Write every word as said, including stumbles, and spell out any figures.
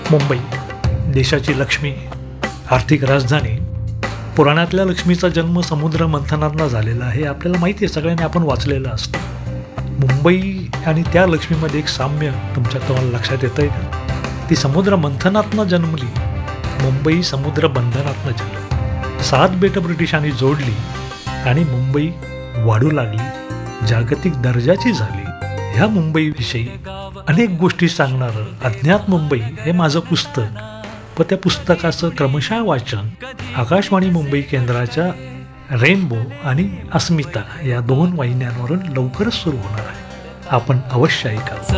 मुंबई देशाची लक्ष्मी, आर्थिक राजधानी. पुराणातल्या लक्ष्मीचा जन्म समुद्र मंथनातनं झालेला आहे, आपल्याला माहिती आहे, सगळ्यांनी आपण वाचलेलं असतं. मुंबई आणि त्या लक्ष्मीमध्ये एक साम्य तुमच्या तुम्हाला लक्षात येतं आहे का? ती समुद्र मंथनातनं जन्मली, मुंबई समुद्र बंधनातनं जन्मली. सात बेटं ब्रिटिशांनी जोडली आणि मुंबई वाढू लागली, जागतिक दर्जाची झाली. ह्या मुंबईविषयी अनेक गोष्टी सांगणारं अज्ञात मुंबई हे माझं पुस्तक व त्या पुस्तकाचं क्रमशः वाचन आकाशवाणी मुंबई केंद्राच्या रेनबो आणि अस्मिता या दोन वाहिन्यांवरून लवकरच सुरू होणार आहे. आपण अवश्य ऐका.